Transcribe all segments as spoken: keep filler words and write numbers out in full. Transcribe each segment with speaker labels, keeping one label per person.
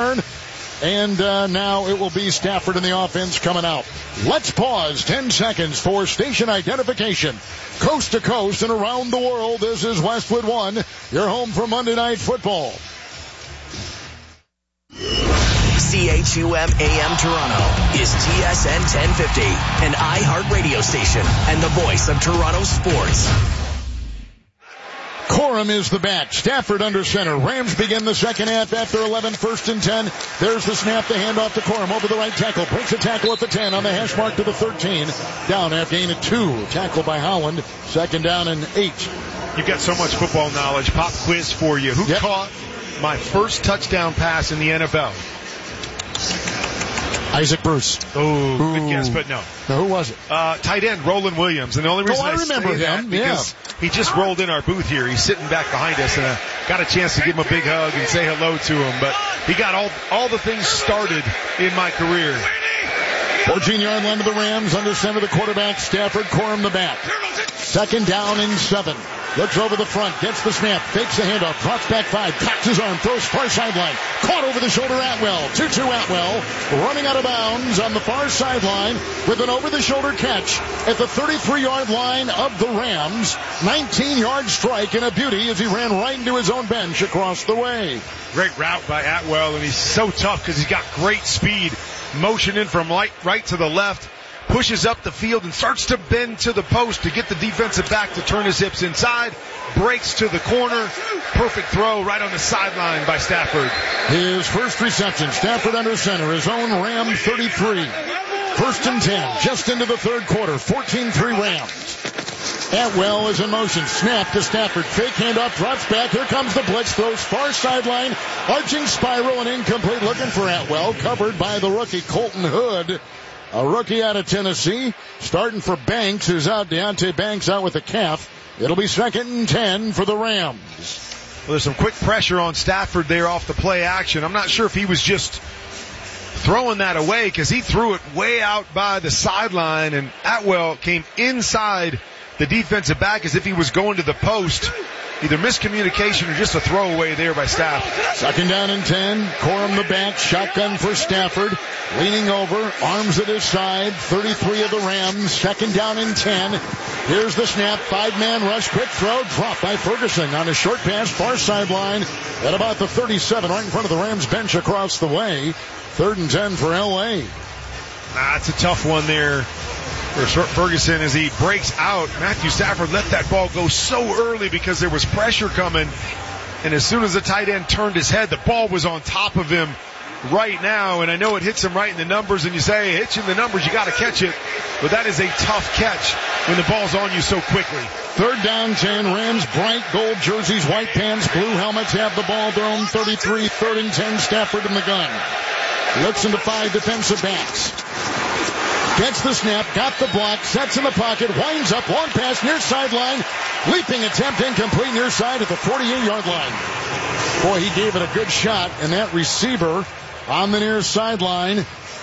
Speaker 1: return. And uh, now it will be Stafford in the offense coming out. Let's pause ten seconds for station identification. Coast to coast and around the world, this is Westwood One, your home for Monday Night Football.
Speaker 2: C H U M A M Toronto is T S N ten fifty, an iHeart radio station and the voice of Toronto sports.
Speaker 1: Corum is the back. Stafford under center. Rams begin the second half after eleven, first and ten. There's the snap, the handoff to Corum over the right tackle. Breaks a tackle at the ten on the hash mark to the thirteen. Down after gain of two. Tackle by Holland. Second down and eight.
Speaker 3: You've got so much football knowledge. Pop quiz for you. Who
Speaker 1: yep.
Speaker 3: caught my first touchdown pass in the N F L?
Speaker 1: Isaac Bruce.
Speaker 3: Oh, good guess, but no.
Speaker 1: Now, who was it?
Speaker 3: Uh, tight end, Roland Williams. And the only reason
Speaker 1: oh, I,
Speaker 3: I
Speaker 1: remember
Speaker 3: say
Speaker 1: him.
Speaker 3: that because
Speaker 1: yeah.
Speaker 3: he just rolled in our booth here. He's sitting back behind us, and I got a chance to give him a big hug and say hello to him. But he got all all the things started in my career.
Speaker 1: fourteen-yard line of the Rams. Under center, the quarterback, Stafford. Corum the back. Second down and seven. Looks over the front, gets the snap, fakes the handoff, drops back five, cocks his arm, throws far sideline. Caught over the shoulder Atwell. two two Atwell, running out of bounds on the far sideline with an over-the-shoulder catch at the thirty-three-yard line of the Rams. nineteen-yard strike and a beauty as he ran right into his own bench across the way.
Speaker 3: Great route by Atwell, and he's so tough because he's got great speed. Motioning from right, right to the left. Pushes up the field and starts to bend to the post to get the defensive back to turn his hips inside. Breaks to the corner. Perfect throw right on the sideline by Stafford.
Speaker 1: His first reception, Stafford under center, his own Ram thirty-three. First and ten, just into the third quarter, fourteen three Rams. Atwell is in motion, snap to Stafford, fake handoff, drops back, here comes the blitz, throws far sideline, arching spiral and incomplete, looking for Atwell, covered by the rookie Colton Hood. A rookie out of Tennessee, starting for Banks, who's out. Deontay Banks out with a calf. It'll be second and ten for the Rams.
Speaker 3: Well, there's some quick pressure on Stafford there off the play action. I'm not sure if he was just throwing that away because he threw it way out by the sideline, and Atwell came inside the defensive back as if he was going to the post. Either miscommunication or just a throwaway there by Stafford.
Speaker 1: Second down and ten. Corum the back. Shotgun for Stafford. Leaning over. Arms at his side. thirty-three of the Rams. Second down and ten. Here's the snap. Five-man rush. Quick throw. Dropped by Ferguson on a short pass. Far sideline at about the thirty-seven. Right in front of the Rams bench across the way. Third and ten for L A.
Speaker 3: That's a tough one there for Ferguson as he breaks out. Matthew Stafford let that ball go so early because there was pressure coming. And as soon as the tight end turned his head, the ball was on top of him right now. And I know it hits him right in the numbers, and you say, hey, hits you in the numbers, you got to catch it. But that is a tough catch when the ball's on you so quickly.
Speaker 1: Third down, ten. Rams, bright gold jerseys, white pants, blue helmets have the ball. Their own thirty-three, third and ten. Stafford in the gun. Looks into five defensive backs. Gets the snap, got the block, sets in the pocket, winds up, long pass near sideline, leaping attempt incomplete near side at the forty-eight-yard line. Boy, he gave it a good shot, and that receiver on the near sideline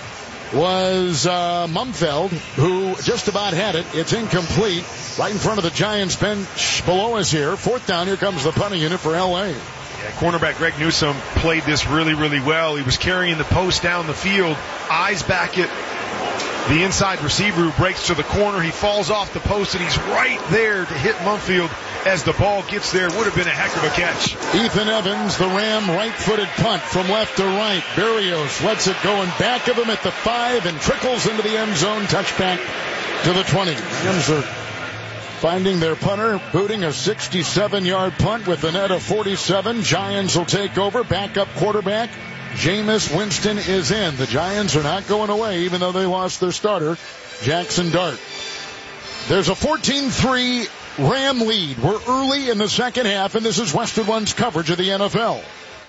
Speaker 1: was uh, Mumfeld, who just about had it. It's incomplete, right in front of the Giants bench below us here. Fourth down, here comes the punting unit for L A.
Speaker 3: Yeah, cornerback Greg Newsome played this really, really well. He was carrying the post down the field, eyes back at the inside receiver who breaks to the corner. He falls off the post, and he's right there to hit Mumfield as the ball gets there. Would have been a heck of a catch.
Speaker 1: Ethan Evans, the Ram, right-footed punt from left to right. Berrios lets it go in back of him at the five and trickles into the end zone. Touchback to the twenty. Rams are finding their punter, booting a sixty-seven-yard punt with a net of forty-seven. Giants will take over. Backup quarterback Jameis Winston is in. The Giants are not going away, even though they lost their starter, Jackson Dart. There's a fourteen three Ram lead. We're early in the second half, and this is Westwood One's coverage of the N F L.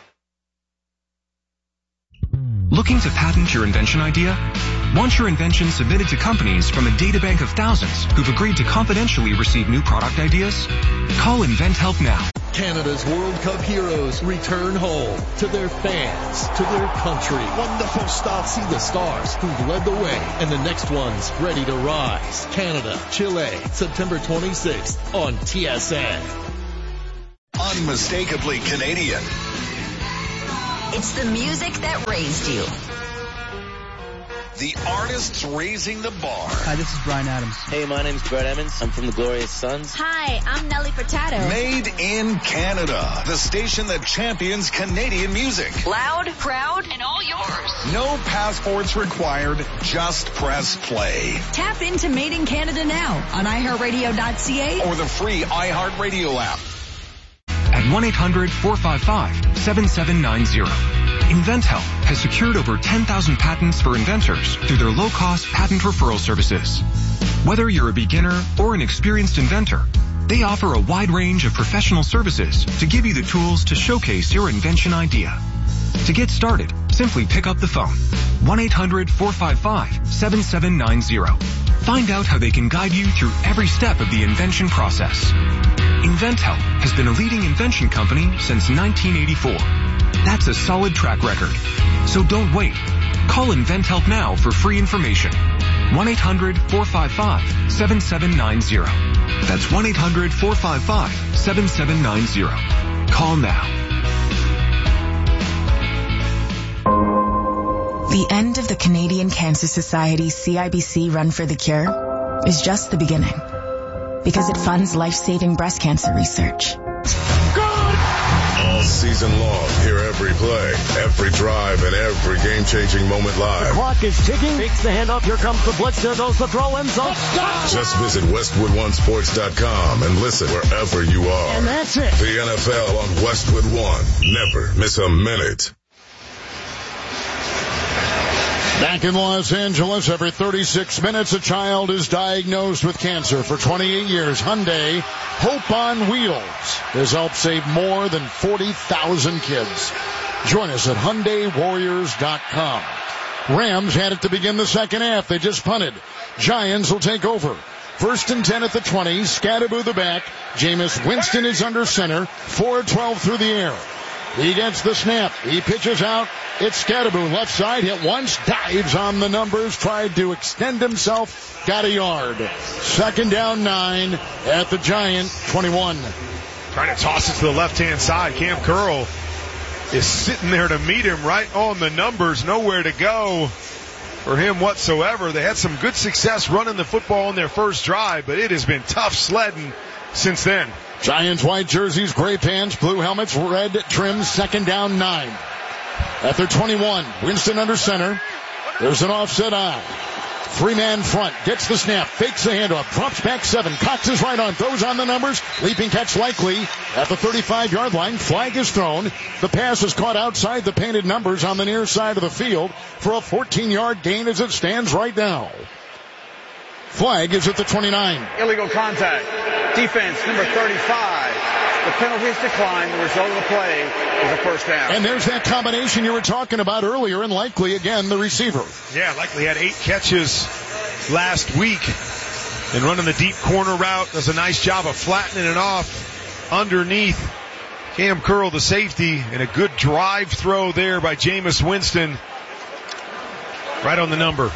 Speaker 4: Looking to patent your invention idea? Want your invention submitted to companies from a databank of thousands who've agreed to confidentially receive new product ideas? Call InventHelp now.
Speaker 5: Canada's World Cup heroes return home to their fans, to their country. Wonderful stuff. See the stars who've led the way and the next ones ready to rise. Canada, Chile, September twenty-sixth on T S N.
Speaker 6: Unmistakably Canadian. It's the music that raised you.
Speaker 7: The artists raising the bar.
Speaker 8: Hi, this is Bryan Adams.
Speaker 9: Hey, my name's Brett Emmons. I'm from the Glorious Sons.
Speaker 10: Hi, I'm Nelly Furtado.
Speaker 7: Made in Canada. The station that champions Canadian music.
Speaker 6: Loud, proud, and all yours.
Speaker 7: No passports required. Just press play.
Speaker 6: Tap into Made in Canada now on i heart radio dot c a
Speaker 7: or the free iHeartRadio app.
Speaker 4: At one eight hundred four five five seven seven nine zero. InventHelp has secured over ten thousand patents for inventors through their low-cost patent referral services. Whether you're a beginner or an experienced inventor, they offer a wide range of professional services to give you the tools to showcase your invention idea. To get started, simply pick up the phone. one eight hundred four five five seven seven nine zero. Find out how they can guide you through every step of the invention process. InventHelp has been a leading invention company since nineteen eighty-four. That's a solid track record. So don't wait. Call InventHelp now for free information. one eight hundred four five five seven seven nine zero. That's one eight hundred four five five seven seven nine zero. Call now.
Speaker 11: The end of the Canadian Cancer Society C I B C Run for the Cure is just the beginning, because it funds life-saving breast cancer research.
Speaker 12: All season long, hear every play, every drive, and every game-changing moment live.
Speaker 13: The clock is ticking. Fakes the handoff. Here comes the blitz. There goes the throw. End zone.
Speaker 12: Just visit westwood one sports dot com and listen wherever you are.
Speaker 13: And that's it.
Speaker 12: The N F L on Westwood One. Never miss a minute.
Speaker 1: Back in Los Angeles, every thirty-six minutes, a child is diagnosed with cancer. For twenty-eight years, Hyundai Hope on Wheels has helped save more than forty thousand kids. Join us at Hyundai Warriors dot com. Rams had it to begin the second half. They just punted. Giants will take over. First and ten at the twenty. Scatterboo the back. Jameis Winston is under center. four twelve through the air. He gets the snap. He pitches out. It's Scatterboo. Left side, hit once, dives on the numbers, tried to extend himself, got a yard. Second down, nine at the Giant twenty-one.
Speaker 3: Trying to toss it to the left-hand side. Cam Curl is sitting there to meet him right on the numbers. Nowhere to go for him whatsoever. They had some good success running the football on their first drive, but it has been tough sledding since then.
Speaker 1: Giants white jerseys, gray pants, blue helmets, red trims, second down, nine. At their twenty-one, Winston under center. There's an offset eye. Three-man front, gets the snap, fakes the handoff, drops back seven, cocks his right arm, throws on the numbers, leaping catch likely at the thirty-five-yard line. Flag is thrown. The pass is caught outside the painted numbers on the near side of the field for a fourteen-yard gain as it stands right now. Flag is at the twenty-nine.
Speaker 14: Illegal contact. Defense, number thirty-five. The penalty is declined. The result of the play is a first down.
Speaker 1: And there's that combination you were talking about earlier, and likely, again, the receiver.
Speaker 3: Yeah, likely had eight catches last week. And running the deep corner route, does a nice job of flattening it off underneath Cam Curl, the safety, and a good drive throw there by Jameis Winston. Right on the number.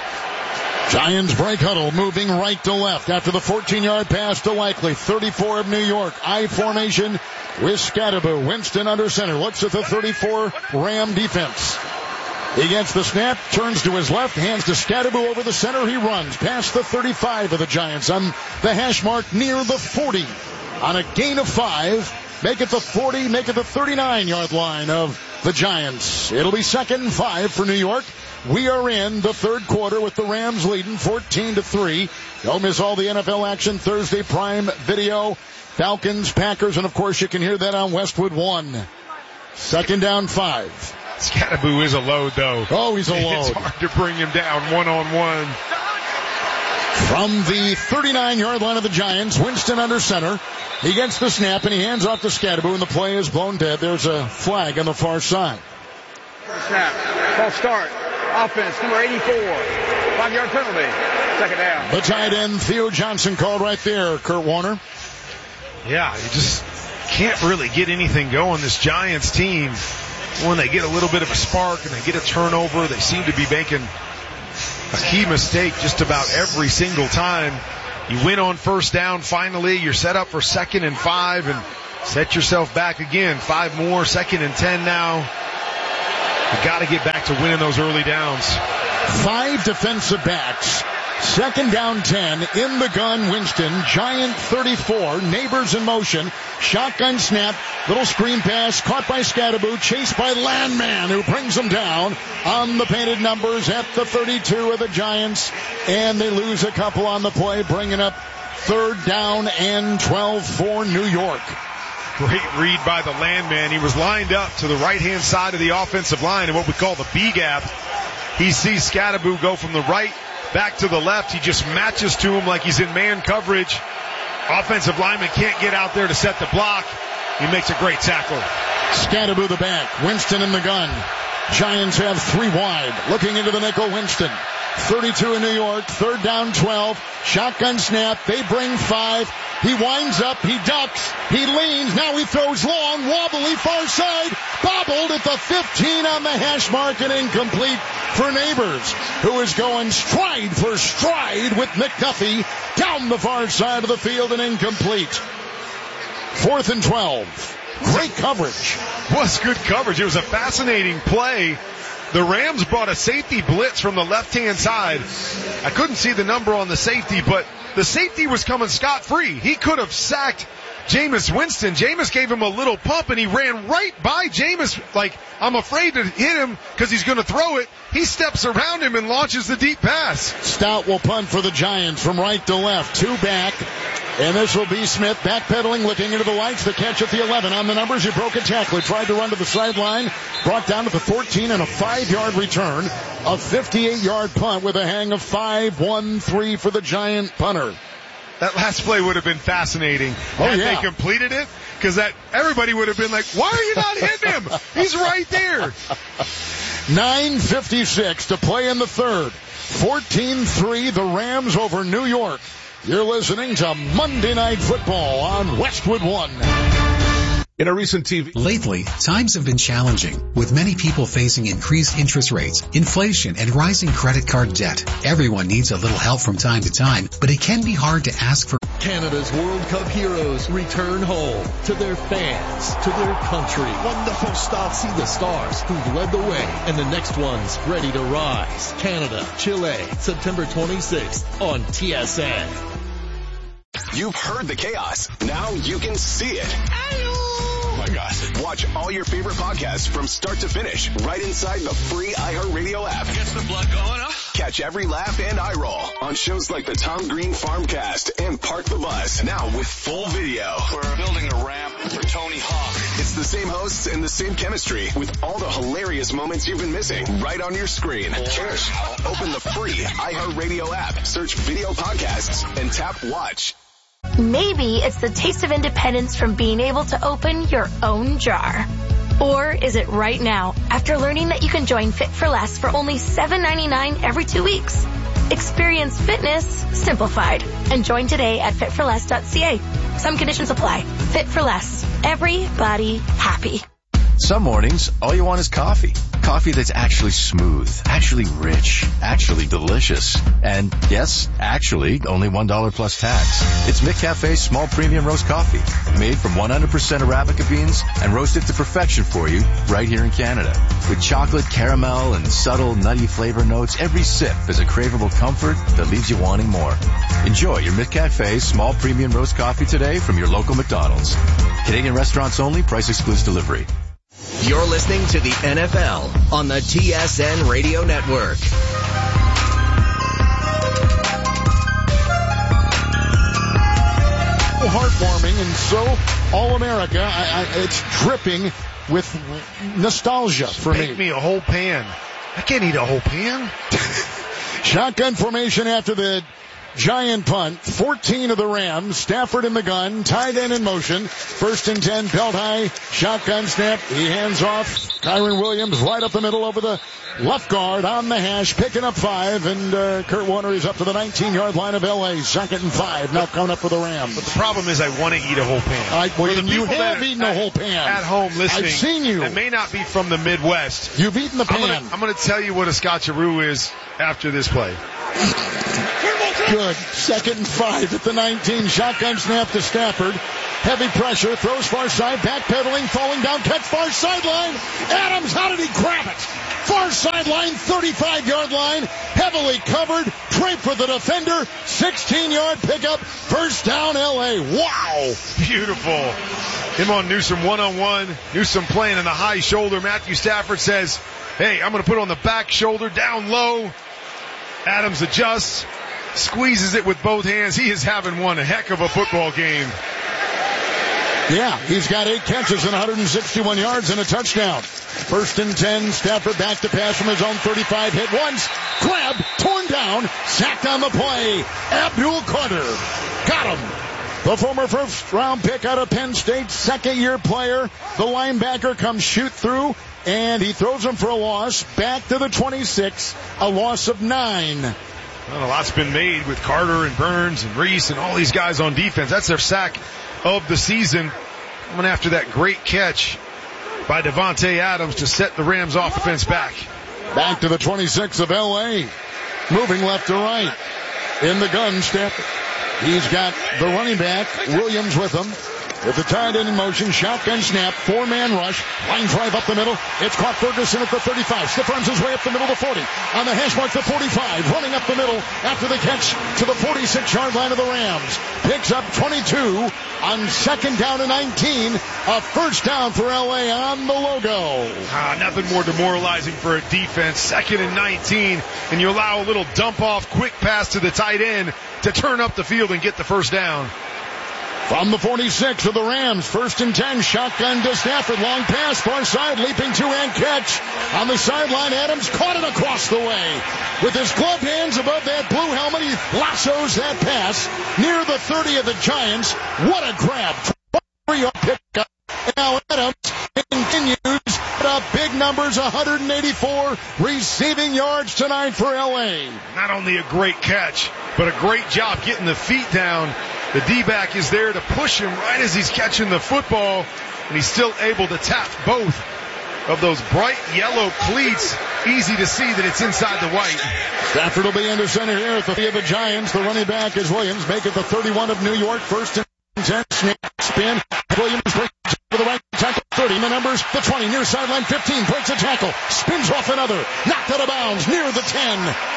Speaker 1: Giants break huddle, moving right to left after the fourteen-yard pass to Likely. thirty-four of New York. I formation with Scatterboo. Winston under center. Looks at the thirty-four Ram defense. He gets the snap, turns to his left, hands to Scatterboo over the center. He runs past the thirty-five of the Giants on the hash mark near the forty. On a gain of five, make it the forty, make it the thirty-nine-yard line of the Giants. It'll be second and five for New York. We are in the third quarter with the Rams leading fourteen to three. Don't miss all the N F L action Thursday Prime Video. Falcons, Packers, and of course you can hear that on Westwood One. Second down, five.
Speaker 3: Scatterboo is a load though.
Speaker 1: Oh, he's a load.
Speaker 3: It's hard to bring him down one on one.
Speaker 1: From the thirty-nine-yard line of the Giants, Winston under center. He gets the snap and he hands off to Scatterboo, and the play is blown dead. There's a flag on the far side.
Speaker 14: Snap. False start. Offense, number eighty-four. Five-yard penalty. Second down.
Speaker 1: The tight end, Theo Johnson, called right there, Kurt Warner.
Speaker 3: Yeah, you just can't really get anything going. This Giants team, when they get a little bit of a spark and they get a turnover, they seem to be making a key mistake just about every single time. You win on first down, finally. You're set up for second and five and set yourself back again. Five more, second and ten now. You got to get back to winning those early downs.
Speaker 1: Five defensive backs. Second down ten, in the gun, Winston, Giant thirty-four, Neighbors in motion, shotgun snap, little screen pass, caught by Scatterboo, chased by Landman, who brings them down on the painted numbers at the thirty-two of the Giants, and they lose a couple on the play, bringing up third down and twelve for New York.
Speaker 3: Great read by the Landman. He was lined up to the right-hand side of the offensive line in what we call the B-gap. He sees Scatterboo go from the right back to the left. He just matches to him like he's in man coverage. Offensive lineman can't get out there to set the block. He makes a great tackle.
Speaker 1: Scatterboo the back. Winston in the gun. Giants have three wide. Looking into the nickel, Winston. thirty-two in New York. Third down, twelve. Shotgun snap. They bring five. He winds up. He ducks. He leans. Now he throws long. Wobbly far side. Bobbled at the fifteen on the hash mark and incomplete for Neighbors, who is going stride for stride with McDuffie down the far side of the field and incomplete. Fourth and twelve. Great coverage.
Speaker 3: Was good coverage. It was a fascinating play. The Rams brought a safety blitz from the left-hand side. I couldn't see the number on the safety, but the safety was coming scot-free. He could have sacked Jameis Winston. Jameis gave him a little pump, and he ran right by Jameis. Like, I'm afraid to hit him because he's going to throw it. He steps around him and launches the deep pass.
Speaker 1: Stout will punt for the Giants from right to left. Two back. And this will be Smith backpedaling, looking into the lights. The catch at the eleven. On the numbers, he broke a tackle. He tried to run to the sideline. Brought down to the fourteen and a five-yard return. A fifty-eight-yard punt with a hang of five one three for the Giant punter.
Speaker 3: That last play would have been fascinating
Speaker 1: oh,
Speaker 3: had
Speaker 1: yeah.
Speaker 3: they completed it, because that everybody would have been like, why are you not hitting him? He's right there.
Speaker 1: nine fifty-six to play in the third. fourteen three, the Rams over New York. You're listening to Monday Night Football on Westwood One.
Speaker 8: In a recent T V.
Speaker 15: Lately, times have been challenging, with many people facing increased interest rates, inflation, and rising credit card debt. Everyone needs a little help from time to time, but it can be hard to ask for.
Speaker 5: Canada's World Cup heroes return home to their fans, to their country. Wonderful start. See the stars who've led the way, and the next one's ready to rise. Canada, Chile, September twenty-sixth on T S N.
Speaker 16: You've heard the chaos. Now you can see it. Oh my God. Watch all your favorite podcasts from start to finish right inside the free iHeartRadio app.
Speaker 17: Gets the blood going, huh?
Speaker 16: Catch every laugh and eye roll on shows like the Tom Green Farmcast and Park the Bus. Now with full video.
Speaker 17: We're building a ramp for Tony Hawk.
Speaker 16: It's the same hosts and the same chemistry with all the hilarious moments you've been missing right on your screen.
Speaker 17: Cheers.
Speaker 16: Open the free iHeartRadio app, search video podcasts, and tap watch.
Speaker 18: Maybe it's the taste of independence from being able to open your own jar. Or is it right now, after learning that you can join Fit for Less for only seven ninety-nine every two weeks? Experience fitness simplified and join today at fit for less dot c a. Some conditions apply. Fit for Less. Everybody happy.
Speaker 19: Some mornings, all you want is coffee. Coffee that's actually smooth, actually rich, actually delicious. And yes, actually, only one dollar plus tax. It's McCafe's small premium roast coffee, made from one hundred percent Arabica beans and roasted to perfection for you right here in Canada. With chocolate, caramel, and subtle nutty flavor notes, every sip is a craveable comfort that leaves you wanting more. Enjoy your McCafe's small premium roast coffee today from your local McDonald's. Canadian restaurants only, price excludes delivery.
Speaker 2: You're listening to the N F L on the T S N Radio Network.
Speaker 1: Heartwarming and so All-America. I, I, it's dripping with nostalgia for
Speaker 3: Make
Speaker 1: me.
Speaker 3: me a whole pan. I can't eat a whole pan.
Speaker 1: Shotgun formation after the Giant punt. fourteen of the Rams. Stafford in the gun. Tight end in motion. First and ten. Belt high. Shotgun snap. He hands off. Kyron Williams right up the middle over the left guard on the hash. Picking up five. And uh, Kurt Warner is up to the nineteen-yard line of L A. Second and five. Now coming up for the Rams.
Speaker 3: But the problem is I want to eat a whole pan.
Speaker 1: I, well,
Speaker 3: For the
Speaker 1: you
Speaker 3: people
Speaker 1: have
Speaker 3: that
Speaker 1: eaten
Speaker 3: at,
Speaker 1: a whole pan.
Speaker 3: At home listening.
Speaker 1: I've seen you.
Speaker 3: That may not be from the Midwest.
Speaker 1: You've eaten the pan.
Speaker 3: I'm going to tell you what a Scotcheroo is after this play.
Speaker 1: Good. Second and five at the nineteen. Shotgun snap to Stafford. Heavy pressure. Throws far side. Backpedaling. Falling down. Catch far sideline. Adams, how did he grab it? Far sideline, thirty-five-yard line, heavily covered, draped with the defender, sixteen-yard pickup, first down L A. Wow!
Speaker 3: Beautiful. Him on Newsome one-on-one. Newsome playing in the high shoulder. Matthew Stafford says, hey, I'm going to put it on the back shoulder, down low. Adams adjusts, squeezes it with both hands. He is having one heck of a football game.
Speaker 1: Yeah, he's got eight catches and one hundred sixty-one yards and a touchdown. First and ten, Stafford back to pass from his own thirty-five, hit once, grabbed, torn down, sacked on the play. Abdul Carter got him. The former first-round pick out of Penn State, second-year player. The linebacker comes shoot through, and he throws him for a loss. Back to the twenty-six, a loss of nine.
Speaker 3: Well, a lot's been made with Carter and Burns and Reese and all these guys on defense. That's their sack of the season. Coming after that great catch by Devontae Adams to set the Rams offense back.
Speaker 1: Back to the twenty-six of L A. Moving left to right. In the gun, Stafford. He's got the running back, Williams, with him. With the tight end in motion, shotgun snap, four-man rush, line drive up the middle. It's caught Ferguson at the thirty-five. Stiff runs his way up the middle to forty. On the hash mark, the forty-five. Running up the middle after the catch to the forty-six-yard line of the Rams. Picks up twenty-two on second down and nineteen. A first down for L A on the logo.
Speaker 3: Ah, nothing more demoralizing for a defense. Second and nineteen, and you allow a little dump-off, quick pass to the tight end to turn up the field and get the first down.
Speaker 1: From the forty-six of the Rams, first and ten, shotgun to Stafford, long pass, far side, leaping two-hand catch. On the sideline, Adams caught it across the way. With his gloved hands above that blue helmet, he lassos that pass near the thirty of the Giants. What a grab. twenty-three-yard pickup. Now Adams continues to up big numbers, one hundred eighty-four receiving yards tonight for L A.
Speaker 3: Not only a great catch, but a great job getting the feet down. The D-back is there to push him right as he's catching the football, and he's still able to tap both of those bright yellow cleats. Easy to see that it's inside the white.
Speaker 1: Stafford will be under center here at the three of the Giants. The running back is Williams. Make it the thirty-one of New York. First and ten, snap, spin. Williams breaks to the right tackle, thirty. The numbers, the twenty, near sideline fifteen. Breaks a tackle, spins off another. Knocked out of bounds, near the ten.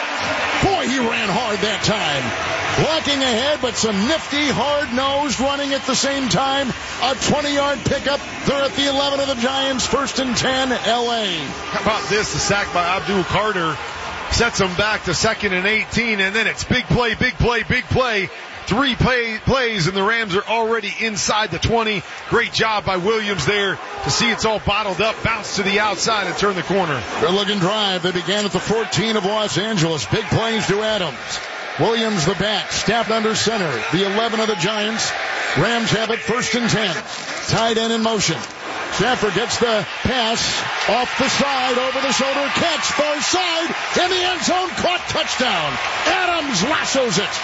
Speaker 1: Boy, he ran hard that time. Blocking ahead, but some nifty, hard-nosed running at the same time. A twenty-yard pickup. They're at the eleven of the Giants. First and ten, L A.
Speaker 3: How about this? The sack by Abdul Carter sets them back to second and eighteen, and then it's big play, big play, big play. Three play, plays, and the Rams are already inside the twenty. Great job by Williams there to see it's all bottled up, bounce to the outside, and turn the corner.
Speaker 1: Good-looking drive. They began at the fourteen of Los Angeles. Big plays to Adams. Williams the back, Stafford under center. The eleven of the Giants. Rams have it first and ten. Tight end in motion. Stafford gets the pass off the side, over the shoulder, catch, far side, in the end zone, caught, touchdown. Adams lassos it.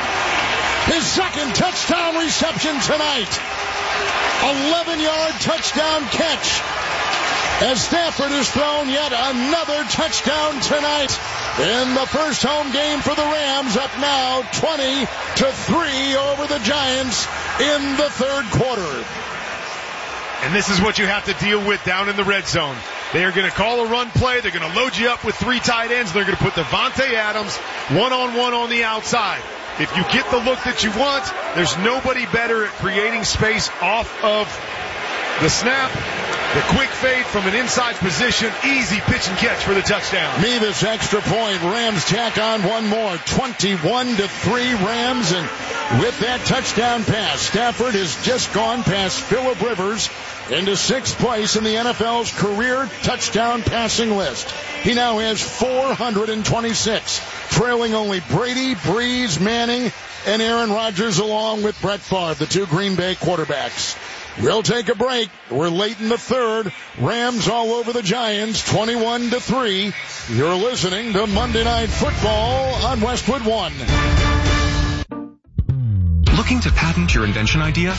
Speaker 1: His second touchdown reception tonight. eleven-yard touchdown catch. As Stafford has thrown yet another touchdown tonight in the first home game for the Rams, up now twenty to three over the Giants in the third quarter.
Speaker 3: And this is what you have to deal with down in the red zone. They are going to call a run play. They're going to load you up with three tight ends. They're going to put Devontae Adams one-on-one on the outside. If you get the look that you want, there's nobody better at creating space off of the snap. The quick fade from an inside position, easy pitch and catch for the touchdown.
Speaker 1: Me this extra point. Rams tack on one more. twenty-one to three Rams, and with that touchdown pass, Stafford has just gone past Phillip Rivers into sixth place in the N F L's career touchdown passing list. He now has four hundred twenty-six, trailing only Brady, Breeze, Manning, and Aaron Rodgers, along with Brett Favre, the two Green Bay quarterbacks. We'll take a break. We're late in the third. Rams all over the Giants, twenty-one to three. You're listening to Monday Night Football on Westwood One.
Speaker 4: Looking to patent your invention idea?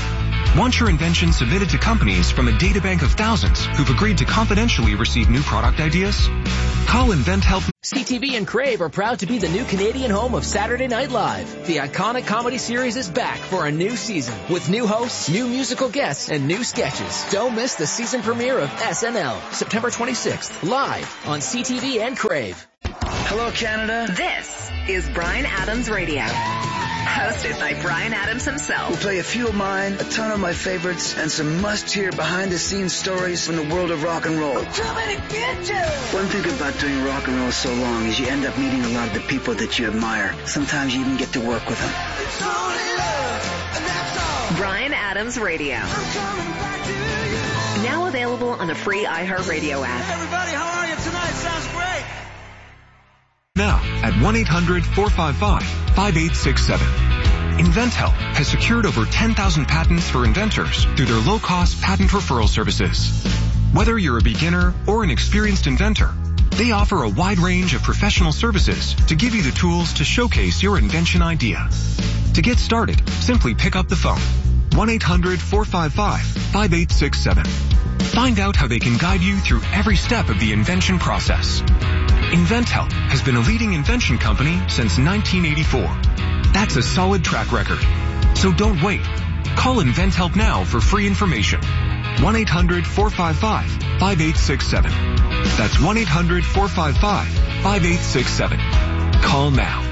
Speaker 4: Want your invention submitted to companies from a databank of thousands who've agreed to confidentially receive new product ideas? Call InventHelp.
Speaker 20: C T V and Crave are proud to be the new Canadian home of Saturday Night Live. The iconic comedy series is back for a new season with new hosts, new musical guests, and new sketches. Don't miss the season premiere of S N L, September twenty-sixth, live on C T V and Crave.
Speaker 21: Hello, Canada.
Speaker 22: This is Bryan Adams Radio. Hosted by Bryan Adams himself.
Speaker 21: We'll play a few of mine, a ton of my favorites, and some must-hear behind-the-scenes stories from the world of rock and roll.
Speaker 22: I'm coming to get you!
Speaker 21: One thing about doing rock and roll so long is you end up meeting a lot of the people that you admire. Sometimes you even get to work with them.
Speaker 22: It's only love, and that's all. Bryan Adams Radio. I'm coming back to you. Now available on the free iHeartRadio app.
Speaker 23: Hey everybody, how are you tonight? Sounds great.
Speaker 4: Now at one eight hundred four five five five eight six seven. InventHelp has secured over ten thousand patents for inventors through their low-cost patent referral services. Whether you're a beginner or an experienced inventor, they offer a wide range of professional services to give you the tools to showcase your invention idea. To get started, simply pick up the phone. one eight hundred four five five five eight six seven. Find out how they can guide you through every step of the invention process. InventHelp has been a leading invention company since nineteen eighty-four. That's a solid track record. So don't wait. Call InventHelp now for free information. one eight hundred four five five five eight six seven. That's one eight hundred four five five five eight six seven. Call now.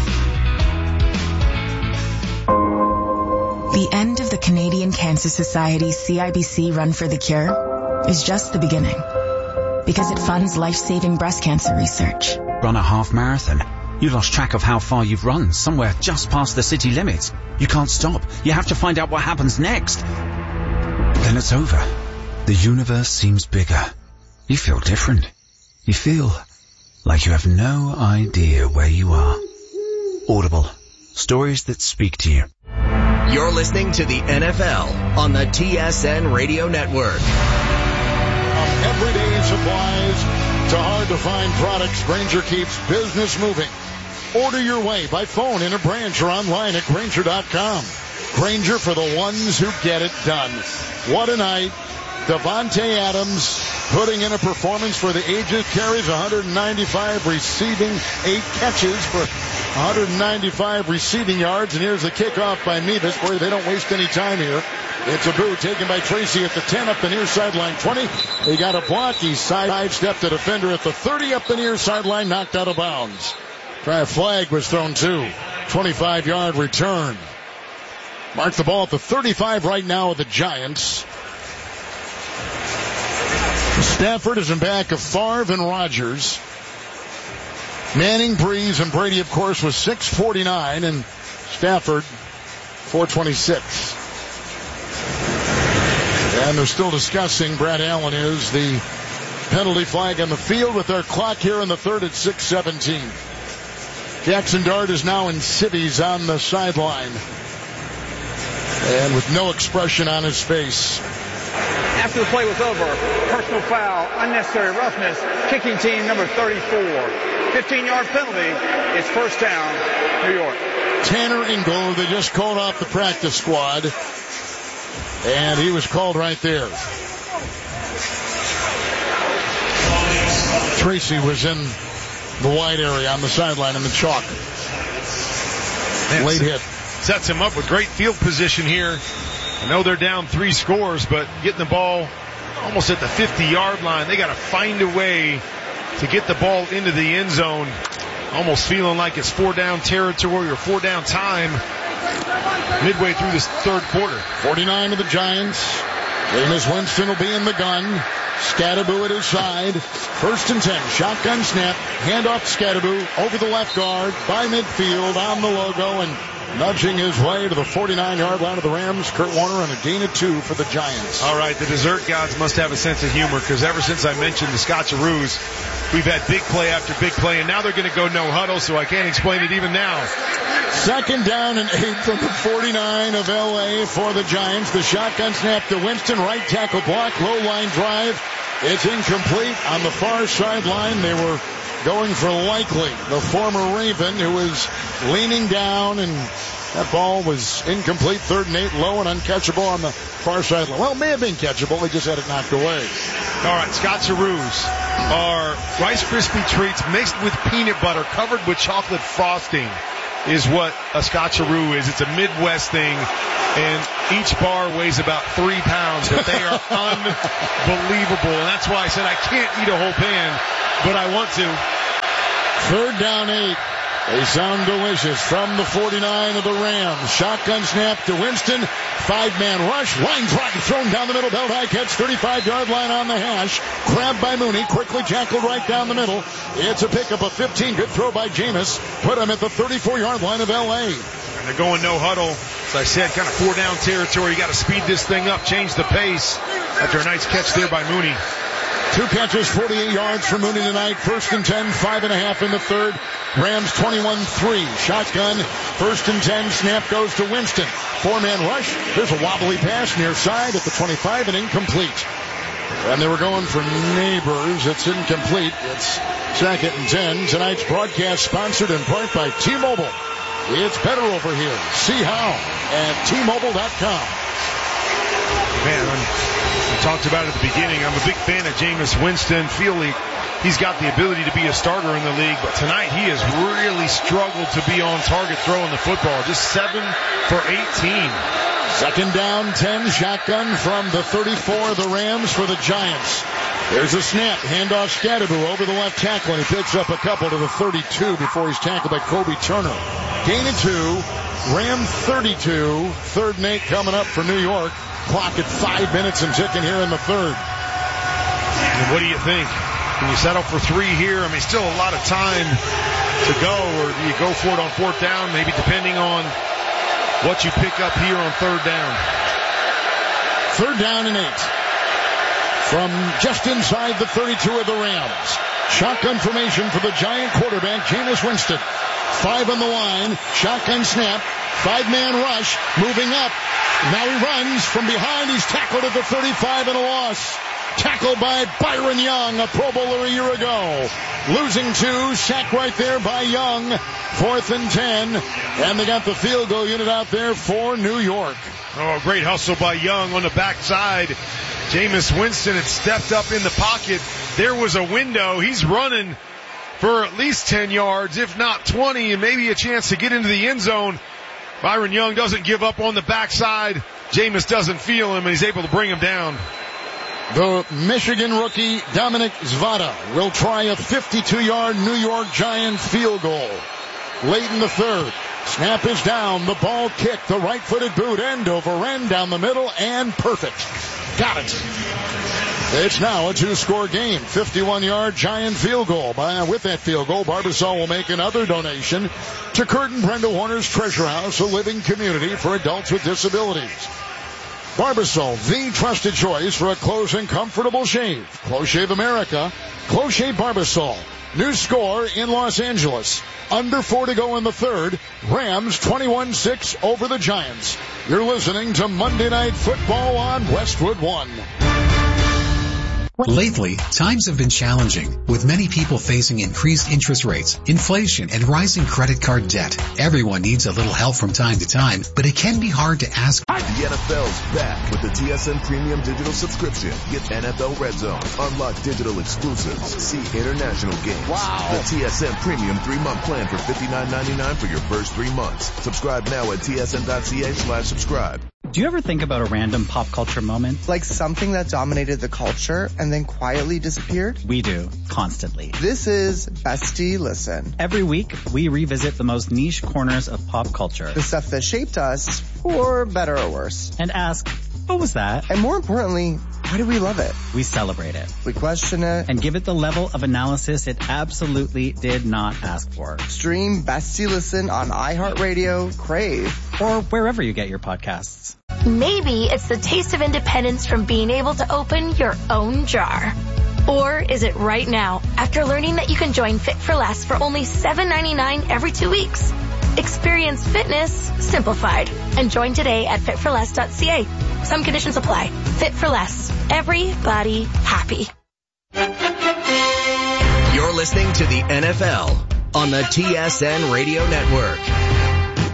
Speaker 11: The end of the Canadian Cancer Society's C I B C Run for the Cure is just the beginning. Because it funds life-saving breast cancer research.
Speaker 24: Run a half marathon. You lost track of how far you've run, somewhere just past the city limits. You can't stop. You have to find out what happens next. Then it's over. The universe seems bigger. You feel different. You feel like you have no idea where you are. Audible. Stories that speak to you.
Speaker 2: You're listening to the N F L on the T S N Radio Network.
Speaker 1: Everyday supplies to hard-to-find products, Grainger keeps business moving. Order your way by phone, in a branch, or online at Grainger dot com. Grainger, for the ones who get it done. What a night. Davante Adams putting in a performance for the ages, carries one hundred ninety-five receiving, eight catches for one hundred ninety-five receiving yards. And here's the kickoff by Mevis. Boy, they don't waste any time here. It's a boot taken by Tracy at the ten, up the near sideline twenty. He got a block. He sidestepped the defender at the thirty, up the near sideline, knocked out of bounds. Try a flag was thrown too. twenty-five yard return. Mark the ball at the thirty-five right now with the Giants. Stafford is in back of Favre and Rodgers. Manning, Breeze, and Brady, of course, was six forty-nine, and Stafford four twenty-six. And they're still discussing, Brad Allen is, the penalty flag on the field with our clock here in the third at six seventeen. Jackson Dart is now in civvies on the sideline, and with no expression on his face.
Speaker 14: After the play was over, personal foul, unnecessary roughness, kicking team number thirty-four. fifteen yard penalty. It's first down, New York.
Speaker 1: Tanner Ingle, they just called off the practice squad, and he was called right there. Tracy was in the wide area on the sideline in the chalk.
Speaker 3: Man,
Speaker 1: Late hit.
Speaker 3: Sets him up with great field position here. I know they're down three scores, but getting the ball almost at the fifty yard line, they got to find a way to get the ball into the end zone. Almost feeling like it's four down territory or four down time midway through this third quarter.
Speaker 1: forty-nine of the Giants. Jameis Winston will be in the gun. Scatterbo at his side. First and ten. Shotgun snap. Handoff to Scatterbo over the left guard by midfield on the logo and nudging his way to the forty-nine yard line of the Rams. Kurt Warner on a gain of two for the Giants.
Speaker 3: All right, the dessert gods must have a sense of humor, because ever since I mentioned the Scotcheroos, we've had big play after big play, and now they're going to go no huddle, so I can't explain it even now.
Speaker 1: Second down and eight from the forty-nine of L A for the Giants. The shotgun snap to Winston, right tackle block, low line drive. It's incomplete on the far sideline. They were going for Likely, the former Raven, who was leaning down and That ball was incomplete, third and eight, low and uncatchable on the far sideline. Well, it may have been catchable. They just had it knocked away.
Speaker 3: All right, Scotcheroos are Rice Krispie treats mixed with peanut butter, covered with chocolate frosting, is what a Scotcheroo is. It's a Midwest thing, and each bar weighs about three pounds, but they are unbelievable. And that's why I said I can't eat a whole pan, but I want to.
Speaker 1: Third down eight. They sound delicious from the forty-nine of the Rams. Shotgun snap to Winston. Five-man rush. Line drive thrown down the middle. Belt high catch. thirty-five-yard line on the hash. Grabbed by Mooney. Quickly tackled right down the middle. It's a pickup of fifteen. Good throw by Jameis. Put him at the thirty-four-yard line of L A.
Speaker 3: And they're going no huddle. As I said, kind of four down territory. You got to speed this thing up. Change the pace. After a nice catch there by Mooney.
Speaker 1: Two catches, forty-eight yards for Mooney tonight. First and ten, five and a half in the third. Rams twenty-one three. Shotgun, first and ten. Snap goes to Winston. Four-man rush. There's a wobbly pass near side at the twenty-five and incomplete. And they were going for Neighbors. It's incomplete. It's second and ten. Tonight's broadcast sponsored in part by T-Mobile. It's better over here. See how at T Mobile dot com.
Speaker 3: Man, I'm, we talked about it at the beginning. I'm a big fan of Jameis Winston. Feel like he's got the ability to be a starter in the league, but tonight he has really struggled to be on target throwing the football. Just seven for eighteen.
Speaker 1: Second down, ten. Shotgun from the thirty-four of the Rams for the Giants. There's a snap. Handoff Scadaboo over the left tackle, and he picks up a couple to the thirty-two before he's tackled by Kobe Turner. Gain of two. Ram thirty-two. Third and eight coming up for New York. Clock at five minutes and ticking here in the third.
Speaker 3: And what do you think? Can you settle for three here? I mean, still a lot of time to go, or do you go for it on fourth down, maybe depending on what you pick up here on third down?
Speaker 1: Third down and eight. From just inside the thirty-two of the Rams. Shotgun formation for the Giant quarterback, Jameis Winston. Five on the line. Shotgun snap. Five-man rush. Moving up. Now he runs from behind. He's tackled at the thirty-five and a loss. Tackled by Byron Young, a Pro Bowler a year ago. Losing two. Sack right there by Young. Fourth and ten. And they got the field goal unit out there for New York.
Speaker 3: Oh, great hustle by Young on the backside. Jameis Winston had stepped up in the pocket. There was a window. He's running for at least ten yards, if not twenty, and maybe a chance to get into the end zone. Byron Young doesn't give up on the backside. Jameis doesn't feel him, and he's able to bring him down.
Speaker 1: The Michigan rookie Dominic Zvada will try a fifty-two-yard New York Giant field goal. Late in the third. Snap is down. The ball kicked. The right-footed boot end over end down the middle and perfect. Got it. It's now a two-score game. fifty-one-yard Giant field goal. By, with that field goal, Barbasol will make another donation to Kurt and Brenda Warner's Treasure House, a living community for adults with disabilities. Barbasol, the trusted choice for a close and comfortable shave. Close Shave America. Close Shave Barbasol. New score in Los Angeles. Under four to go in the third. Rams twenty-one six over the Giants. You're listening to Monday Night Football on Westwood One.
Speaker 15: Lately, times have been challenging, with many people facing increased interest rates, inflation, and rising credit card debt. Everyone needs a little help from time to time, but it can be hard to ask.
Speaker 6: The N F L's back with the T S N Premium Digital Subscription. Get N F L Red Zone, unlock digital exclusives, see international games.
Speaker 1: Wow.
Speaker 6: The T S N Premium three-month plan for fifty-nine ninety-nine for your first three months. Subscribe now at T S N dot C A slash subscribe.
Speaker 7: Do you ever think about a random pop culture moment?
Speaker 9: Like something that dominated the culture and then quietly disappeared?
Speaker 7: We do, constantly.
Speaker 9: This is Bestie Listen.
Speaker 7: Every week, we revisit the most niche corners of pop culture.
Speaker 9: The stuff that shaped us, for better or worse.
Speaker 7: And ask, what was that?
Speaker 9: And more importantly, why do we love it?
Speaker 7: We celebrate it.
Speaker 9: We question it.
Speaker 7: And give it the level of analysis it absolutely did not ask for.
Speaker 9: Stream Bestie Listen on iHeartRadio, Crave,
Speaker 7: or wherever you get your podcasts.
Speaker 18: Maybe it's the taste of independence from being able to open your own jar. Or is it right now, after learning that you can join Fit for Less for only seven ninety-nine every two weeks? Experience fitness simplified and join today at fit for less dot c a. Some conditions apply. Fit for Less. Everybody happy.
Speaker 2: You're listening to the N F L on the T S N Radio Network.